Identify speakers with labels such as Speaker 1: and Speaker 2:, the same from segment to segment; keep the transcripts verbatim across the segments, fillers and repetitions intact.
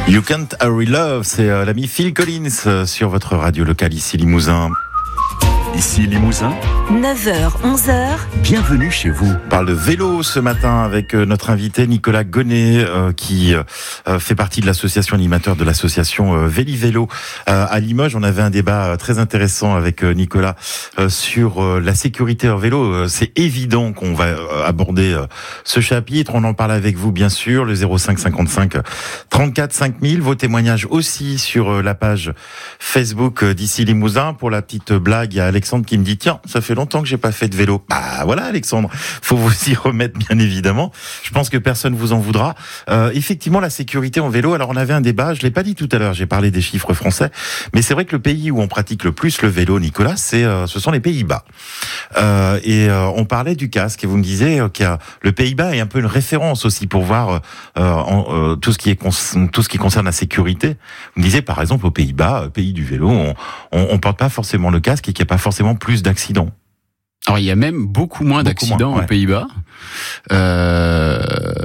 Speaker 1: You Can't Hurry Love, c'est euh, l'ami Phil Collins euh, sur votre radio locale ici Limousin.
Speaker 2: Ici Limousin,
Speaker 3: neuf heures, onze heures.
Speaker 2: Bienvenue chez vous.
Speaker 1: On parle de vélo ce matin avec euh, notre invité Nicolas Gonnet euh, qui euh, fait partie de l'association animateur de l'association euh, Véli-Vélo euh, à Limoges. On avait un débat euh, très intéressant avec euh, Nicolas euh, sur euh, la sécurité en vélo. Euh, c'est évident qu'on va euh, aborder euh, ce chapitre. On en parle avec vous bien sûr, le zéro cinq cinquante-cinq trente-quatre cinq mille. Vos témoignages aussi sur euh, la page Facebook euh, d'ici Limousin. Pour la petite blague, il y a Alexandre qui me dit tiens, ça fait longtemps que j'ai pas fait de vélo. Bah voilà Alexandre, faut vous y remettre bien évidemment. Je pense que personne vous en voudra. Euh, effectivement, la sécurité en vélo. Alors on avait un débat, je l'ai pas dit tout à l'heure, j'ai parlé des chiffres français, mais c'est vrai que le pays où on pratique le plus le vélo, Nicolas, c'est euh, ce sont les Pays-Bas. Euh, et euh, on parlait du casque et vous me disiez euh, qu'il y a, le Pays-Bas est un peu une référence aussi pour voir euh, en, euh, tout ce qui est cons- tout ce qui concerne la sécurité. Vous me disiez par exemple aux Pays-Bas, euh, pays du vélo, on, on, on porte pas forcément le casque et qu'il n'y a pas forcément plus d'accidents.
Speaker 4: Alors il y a même beaucoup moins
Speaker 1: beaucoup
Speaker 4: d'accidents
Speaker 1: moins, ouais.
Speaker 4: aux Pays-Bas. Euh,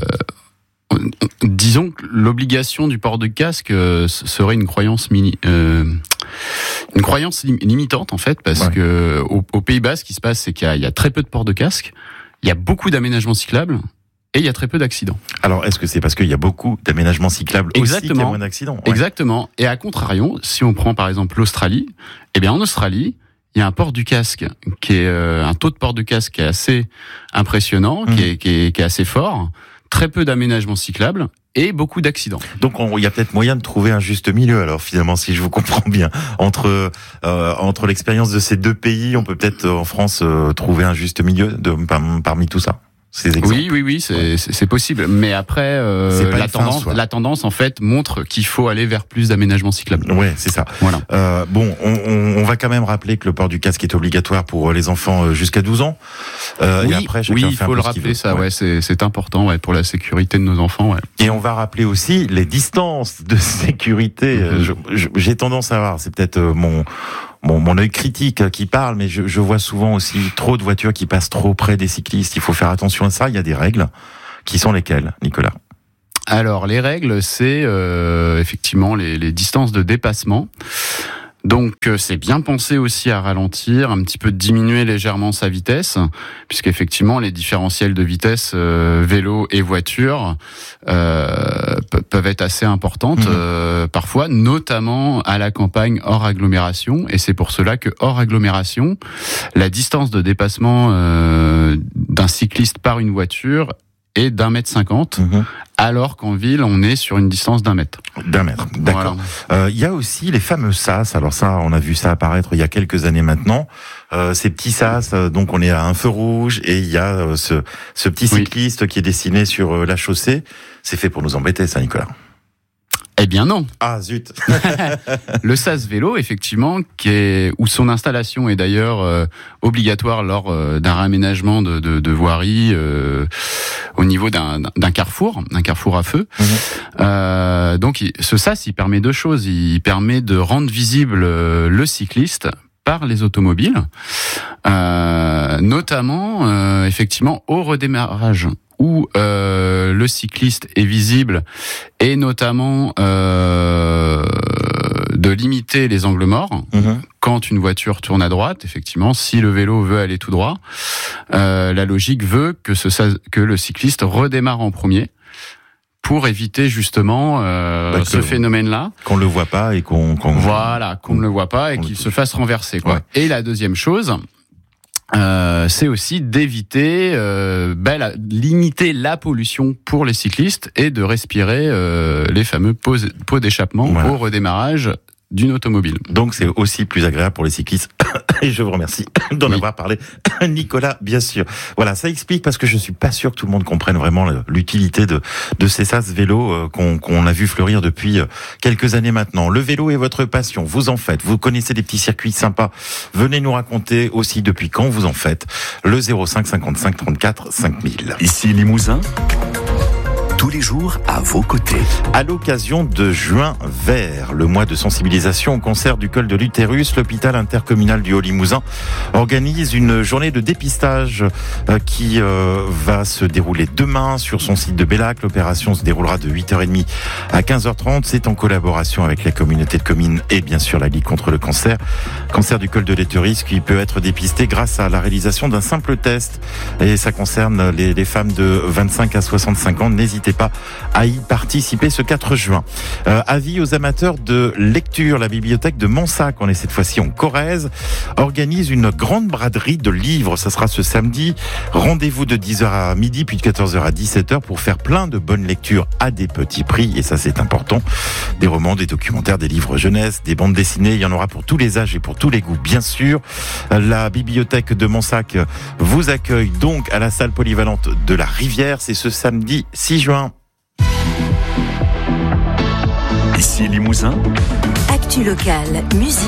Speaker 4: disons que l'obligation du port de casque euh, serait une croyance mini, euh, une croyance lim- limitante en fait, parce ouais. que aux, aux Pays-Bas, ce qui se passe, c'est qu'il y a, il y a très peu de ports de casque, il y a beaucoup d'aménagements cyclables. Et il y a très peu d'accidents.
Speaker 1: Alors, est-ce que c'est parce qu'il y a beaucoup d'aménagements cyclables aussi qu'il y a moins d'accidents ? Ouais.
Speaker 4: Exactement. Et à contrario, si on prend par exemple l'Australie, eh bien en Australie, il y a un port du casque qui est euh, un taux de port de casque qui est assez impressionnant, mmh. qui, est, qui, est, qui est assez fort, très peu d'aménagements cyclables et beaucoup d'accidents.
Speaker 1: Donc on, il y a peut-être moyen de trouver un juste milieu. Alors finalement, si je vous comprends bien, entre euh, entre l'expérience de ces deux pays, on peut peut-être en France euh, trouver un juste milieu de, par, parmi tout ça. Ces exemples.
Speaker 4: Oui, oui, oui, c'est, ouais. c'est, c'est possible. Mais après, euh, la tendance, fin, la tendance, en fait, montre qu'il faut aller vers plus d'aménagements cyclables.
Speaker 1: Ouais, c'est ça.
Speaker 4: Voilà.
Speaker 1: Euh, bon, on, on, on va quand même rappeler que le port du casque est obligatoire pour les enfants jusqu'à douze ans. Euh,
Speaker 4: oui,
Speaker 1: et après,
Speaker 4: oui, il
Speaker 1: fait
Speaker 4: faut le rappeler, ça, ouais, ouais c'est, c'est important, ouais, pour la sécurité de nos enfants, ouais.
Speaker 1: Et on va rappeler aussi les distances de sécurité. Mm-hmm. Je, je, j'ai tendance à voir, c'est peut-être mon Mon, mon œil critique qui parle, mais je, je vois souvent aussi trop de voitures qui passent trop près des cyclistes. Il faut faire attention à ça. Il y a des règles qui sont lesquelles, Nicolas ?
Speaker 4: Alors, les règles, c'est euh, effectivement les, les distances de dépassement. Donc, c'est bien pensé aussi à ralentir, un petit peu diminuer légèrement sa vitesse, puisqu'effectivement, les différentiels de vitesse euh, vélo et voiture euh, pe- peuvent être assez importantes mmh. euh, parfois, notamment à la campagne hors agglomération. Et c'est pour cela que hors agglomération, la distance de dépassement euh, d'un cycliste par une voiture est d'un mètre cinquante, mmh. alors qu'en ville, on est sur une distance d'un mètre.
Speaker 1: D'un mètre, d'accord. Il voilà. euh, y a aussi les fameux sas. Alors ça, on a vu ça apparaître il y a quelques années maintenant. Euh, ces petits sas, euh, donc on est à un feu rouge et il y a euh, ce, ce petit cycliste oui. qui est dessiné sur euh, la chaussée. C'est fait pour nous embêter, ça, Nicolas.
Speaker 4: Eh bien non.
Speaker 1: Ah zut.
Speaker 4: Le sas vélo, effectivement, qui est où son installation est d'ailleurs euh, obligatoire lors euh, d'un réaménagement de, de, de voirie euh, au niveau d'un, d'un carrefour, d'un carrefour à feu. Mmh. Euh, donc ce sas, il permet deux choses. Il permet de rendre visible le cycliste par les automobiles, euh, notamment euh, effectivement au redémarrage, où euh, le cycliste est visible, et notamment euh, de limiter les angles morts. Mmh. Quand une voiture tourne à droite, effectivement, si le vélo veut aller tout droit, euh, la logique veut que, ce, que le cycliste redémarre en premier, pour éviter justement euh, bah, ce phénomène-là.
Speaker 1: Qu'on le voit pas et qu'on... qu'on
Speaker 4: voilà, qu'on ne le voit pas et qu'il se fasse renverser, quoi. Ouais. Et la deuxième chose... Euh, c'est aussi d'éviter, euh, bah, la, limiter la pollution pour les cyclistes et de respirer euh, les fameux pots, pots d'échappement voilà. au redémarrage d'une automobile.
Speaker 1: Donc c'est aussi plus agréable pour les cyclistes. Et je vous remercie d'en oui. avoir parlé, Nicolas, bien sûr. Voilà, ça explique, parce que je suis pas sûr que tout le monde comprenne vraiment l'utilité de, de ces sas vélos euh, qu'on, qu'on a vu fleurir depuis quelques années maintenant. Le vélo est votre passion, vous en faites, vous connaissez des petits circuits sympas. Venez nous raconter aussi depuis quand vous en faites. Le zéro cinq cinquante-cinq trente-quatre cinq mille.
Speaker 2: Ici Limousin, tous les jours à vos côtés.
Speaker 1: À l'occasion de Juin Vert, le mois de sensibilisation au cancer du col de l'utérus, l'hôpital intercommunal du Haut-Limousin organise une journée de dépistage qui va se dérouler demain sur son site de Bellac. L'opération se déroulera de huit heures trente à quinze heures trente. C'est en collaboration avec la communauté de communes et bien sûr la Ligue contre le cancer. Cancer du col de l'utérus qui peut être dépisté grâce à la réalisation d'un simple test. Et ça concerne les, les femmes de vingt-cinq à soixante-cinq ans. N'hésitez pas à y participer ce quatre juin. Euh, avis aux amateurs de lecture, la bibliothèque de Mansac, on est cette fois-ci en Corrèze, organise une grande braderie de livres. Ça sera ce samedi. Rendez-vous de dix heures à midi, puis de quatorze heures à dix-sept heures pour faire plein de bonnes lectures à des petits prix. Et ça, c'est important. Des romans, des documentaires, des livres jeunesse, des bandes dessinées. Il y en aura pour tous les âges et pour tous les goûts, bien sûr. La bibliothèque de Mansac vous accueille donc à la salle polyvalente de la Rivière. C'est ce samedi six juin.
Speaker 2: Ici Limousin.
Speaker 3: Actu locale, musique.